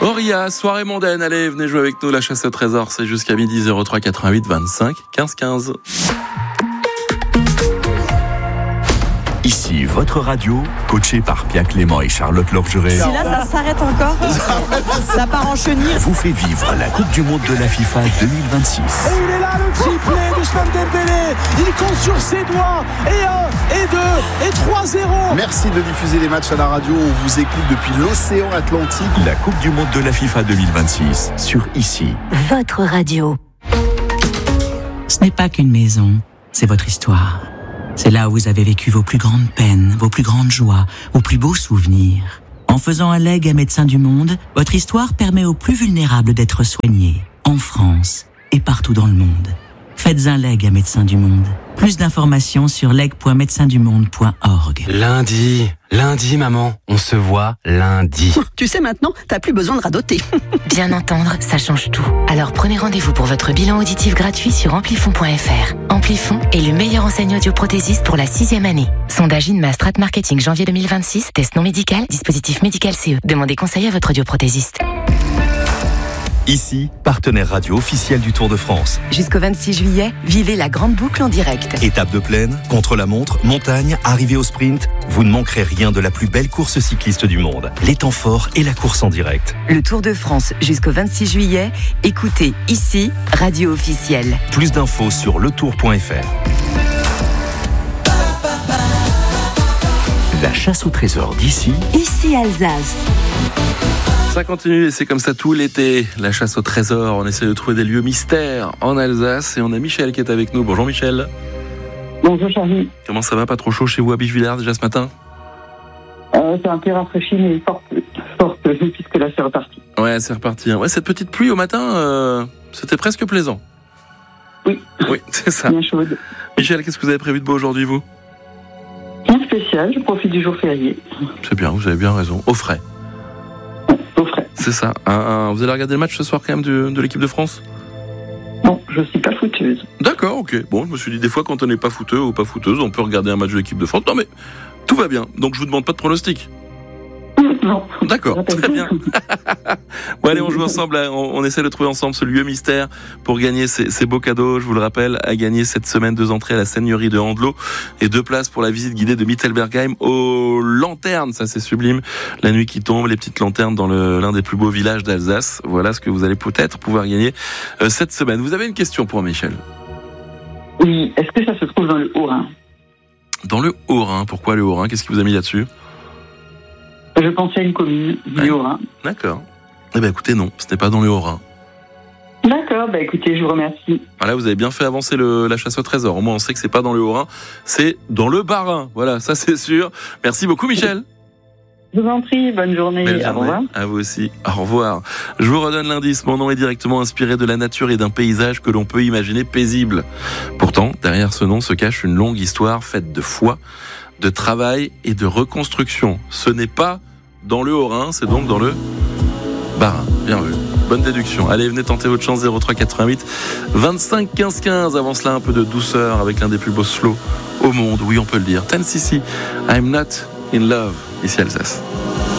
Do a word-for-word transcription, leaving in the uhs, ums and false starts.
Auria, soirée mondaine, allez, venez jouer avec nous, la chasse au trésor, c'est jusqu'à midi. Zéro trois quatre-vingt-huit vingt-cinq quinze quinze. Ici, votre radio, coachée par Pierre Clément et Charlotte Lorgeret. Si là, ça s'arrête encore, ça part en chenille. Vous fait vivre la Coupe du Monde de la FIFA deux mille vingt-six. Et il est là, le triplé d'Ousmane Dembélé. Il compte sur ses doigts. Et un, et deux, et trois zéro. Merci de diffuser les matchs à la radio. On vous écoute depuis l'océan Atlantique. La Coupe du Monde de la FIFA deux mille vingt-six sur Ici. Votre radio. Ce n'est pas qu'une maison, c'est votre histoire. C'est là où vous avez vécu vos plus grandes peines, vos plus grandes joies, vos plus beaux souvenirs. En faisant un legs à Médecins du Monde, votre histoire permet aux plus vulnérables d'être soignés, en France et partout dans le monde. Faites un leg à Médecins du Monde. Plus d'informations sur leg point médecins du monde point org. Lundi, lundi maman, on se voit lundi. Tu sais maintenant, t'as plus besoin de radoter. Bien entendre, ça change tout. Alors prenez rendez-vous pour votre bilan auditif gratuit sur amplifon point f r. Amplifon est le meilleur enseigne audioprothésiste pour la sixième année. Sondage INMA Strat Marketing janvier deux mille vingt-six. Test non médical, dispositif médical C E. Demandez conseil à votre audioprothésiste. Ici, partenaire radio officiel du Tour de France. Jusqu'au vingt-six juillet, vivez la grande boucle en direct. Étape de plaine, contre-la-montre, montagne, arrivée au sprint, vous ne manquerez rien de la plus belle course cycliste du monde. Les temps forts et la course en direct. Le Tour de France jusqu'au vingt-six juillet, écoutez Ici, radio officielle. Plus d'infos sur le tour point f r. La chasse au trésor d'Ici. Ici Alsace. Ça continue et c'est comme ça tout l'été. La chasse au trésor, on essaie de trouver des lieux mystères en Alsace et on a Michel qui est avec nous. Bonjour Michel. Bonjour Charlie. Comment ça va? Pas trop chaud chez vous à Bichevillers déjà ce matin? euh, C'est un peu rafraîchi mais fort peu, fort peu, puisque là c'est reparti. Ouais, c'est reparti. Ouais, cette petite pluie au matin, euh, c'était presque plaisant. Oui. Oui, c'est ça. Bien chaude. Michel, qu'est-ce que vous avez prévu de beau aujourd'hui vous? Rien de spécial, je profite du jour férié. C'est bien, vous avez bien raison. Au frais. Au frais. C'est ça. Un, un, vous allez regarder le match ce soir quand même de, de l'équipe de France? Non, je suis pas fouteuse. D'accord, ok. Bon, je me suis dit des fois quand on n'est pas fouteux ou pas fouteuse, on peut regarder un match de l'équipe de France. Non mais tout va bien. Donc je vous demande pas de pronostic. Non. D'accord, très bien. Bon allez, on joue ensemble, on, on essaie de trouver ensemble ce lieu mystère pour gagner ces, ces beaux cadeaux. Je vous le rappelle, à gagner cette semaine deux entrées à la Seigneurie de Handlo et deux places pour la visite guidée de Mittelbergheim aux lanternes. Ça c'est sublime. La nuit qui tombe, les petites lanternes dans le, l'un des plus beaux villages d'Alsace. Voilà ce que vous allez peut-être pouvoir gagner euh, cette semaine. Vous avez une question pour Michel? Oui, est-ce que ça se trouve dans le Haut-Rhin? Dans le Haut-Rhin, pourquoi le Haut-Rhin? Qu'est-ce qui vous a mis là-dessus? Je pensais à une commune du ouais. Haut-Rhin. D'accord. Eh bien écoutez, non, ce n'est pas dans le Haut-Rhin. D'accord, bah écoutez, je vous remercie. Voilà, vous avez bien fait avancer le, la chasse au trésor. Au moins, on sait que c'est pas dans le Haut-Rhin, c'est dans le Bas-Rhin. Voilà, ça c'est sûr. Merci beaucoup, Michel. Je vous en prie, bonne journée. Belle journée. Au revoir. À vous aussi. Au revoir. Je vous redonne l'indice. Mon nom est directement inspiré de la nature et d'un paysage que l'on peut imaginer paisible. Pourtant, derrière ce nom se cache une longue histoire faite de foi, de travail et de reconstruction. Ce n'est pas dans le Haut-Rhin, c'est donc dans le Bas-Rhin. Bien vu. Bonne déduction. Allez, venez tenter votre chance. Zéro trois quatre-vingt-huit vingt-cinq quinze quinze. Avant cela, un peu de douceur avec l'un des plus beaux slows au monde. Oui, on peut le dire. Ten C C, I'm not in love. Ici Alsace.